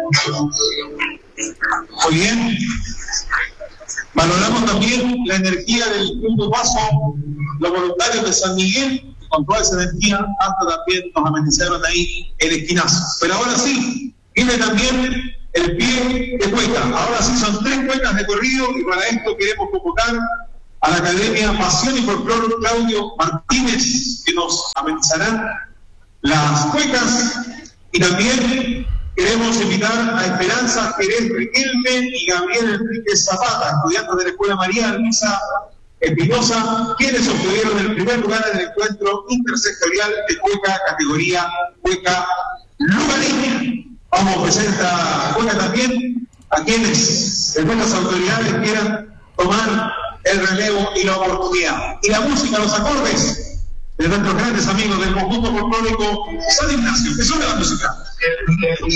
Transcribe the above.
Muy bien. Valoramos también la energía del Punto Paso, los voluntarios de San Miguel, con toda esa energía, hasta también nos amenizaron ahí el esquinazo. Pero ahora sí, viene también el pie de cueca. Ahora sí son 3 cuecas de corrido y para esto queremos convocar a la Academia Pasión y Folclor Claudio Martínez, que nos amenizarán las cuecas, y también queremos invitar a Esperanza Jerez Riquelme y Gabriel Enrique Zapata, estudiantes de la Escuela María Luisa Espinosa, quienes obtuvieron el primer lugar en el encuentro intersectorial de cueca, categoría cueca lugareña. Vamos a ofrecer esta cueca también a quienes de nuestras autoridades quieran tomar el relevo y la oportunidad. Y la música, los acordes de nuestros grandes amigos del conjunto folclórico San Ignacio, que suena la música.